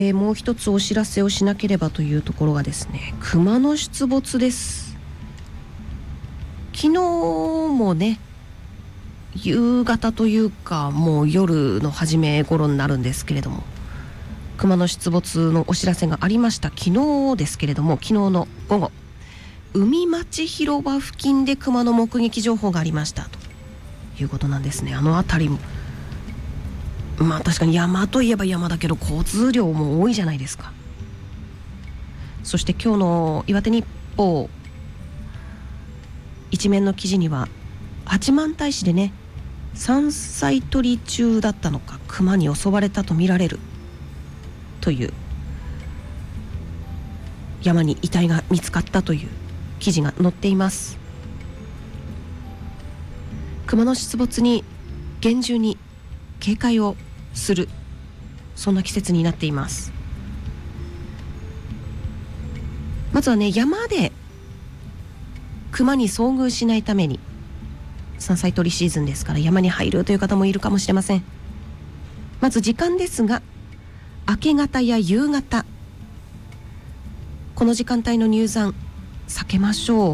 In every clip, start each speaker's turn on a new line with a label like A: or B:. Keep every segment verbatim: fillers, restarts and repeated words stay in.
A: えー、もう一つお知らせをしなければというところがですね、熊の出没です。昨日もね、夕方というかもう夜の初め頃になるんですけれども、熊の出没のお知らせがありました。昨日ですけれども、昨日の午後、海町広場付近で熊の目撃情報がありましたということなんですね。あの辺りもまあ確かに山といえば山だけど交通量も多いじゃないですか。そして今日の岩手日報一面の記事には、八幡平市でね、山菜採り中だったのか熊に襲われたとみられるという、山に遺体が見つかったという記事が載っています。熊の出没に厳重に警戒をする、そんな季節になっています。まずはね、山で熊に遭遇しないために、山菜採りシーズンですから山に入るという方もいるかもしれません。まず時間ですが、明け方や夕方、この時間帯の入山避けましょう。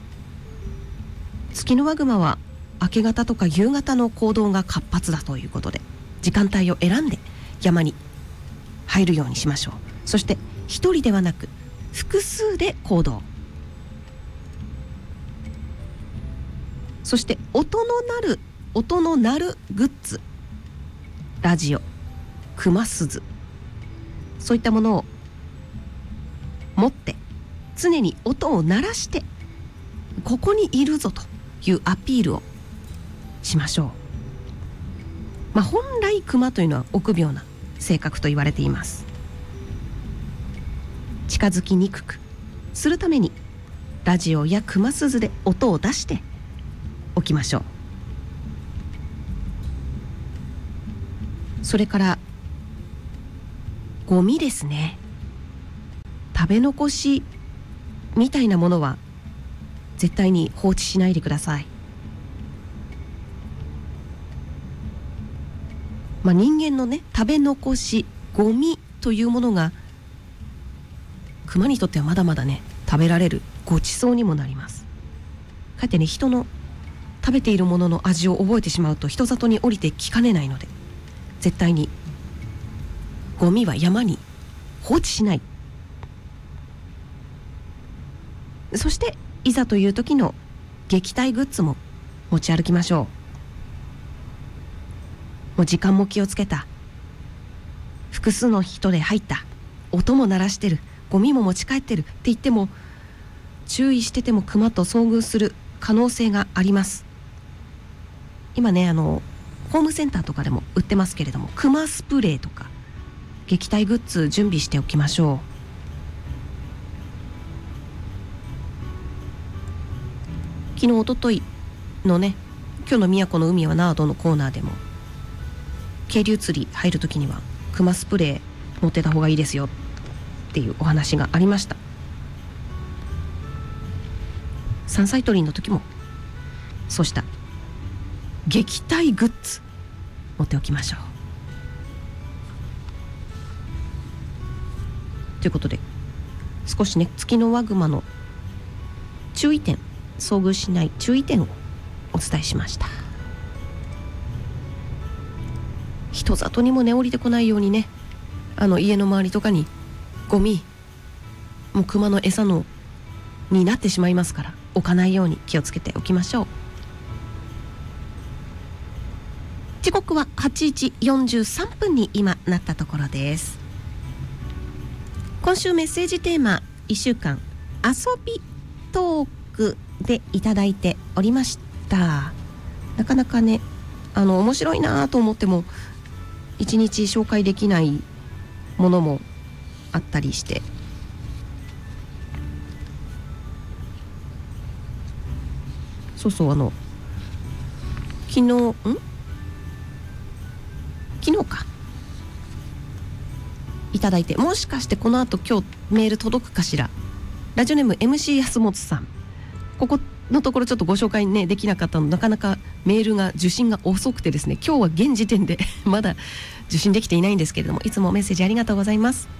A: ツキノワグマは明け方とか夕方の行動が活発だということで、時間帯を選んで山に入るようにしましょう。そして一人ではなく複数で行動。そして音の鳴る音の鳴るグッズ、ラジオ、熊鈴、そういったものを持って常に音を鳴らして、ここにいるぞというアピールをしましょう。まあ、本来熊というのは臆病な性格と言われています。近づきにくくするためにラジオや熊鈴で音を出しておきましょう。それからゴミですね。食べ残しみたいなものは絶対に放置しないでください。まあ、人間のね、食べ残し、ゴミというものが熊にとってはまだまだね、食べられるごちそうにもなります。かえってね、人の食べているものの味を覚えてしまうと人里に降りてきかねないので、絶対にゴミは山に放置しない。そしていざという時の撃退グッズも持ち歩きましょう。もう時間も気をつけた、複数の人で入った、音も鳴らしてる、ゴミも持ち帰ってるって言っても、注意してても熊と遭遇する可能性があります。今ね、あのホームセンターとかでも売ってますけれども、熊スプレーとか撃退グッズ準備しておきましょう。昨日おとといのね、今日の宮古の海はナードのコーナーでも、渓流釣り入るときには熊スプレー持ってた方がいいですよっていうお話がありました。山菜採りの時もそうした撃退グッズ持っておきましょう。ということで、少しね、ツキノワグマの注意点、遭遇しない注意点をお伝えしました。人里にもね、降りてこないようにね、あの家の周りとかにゴミ、もう熊の餌のになってしまいますから、置かないように気をつけておきましょう。時刻ははちじよんじゅうさんぷんに今なったところです。今週メッセージテーマ、いっしゅうかん遊びトークでいただいておりました。なかなかね、あの面白いなと思っても一日紹介できないものもあったりして、そうそう、あの昨日ん昨日かいただいて、もしかしてこの後今日メール届くかしら。ラジオネーム エムシー 安本さん、ここのところちょっとご紹介ねできなかったの、なかなかメールが受信が遅くてですね、今日は現時点でまだ受信できていないんですけれども、いつもメッセージありがとうございます。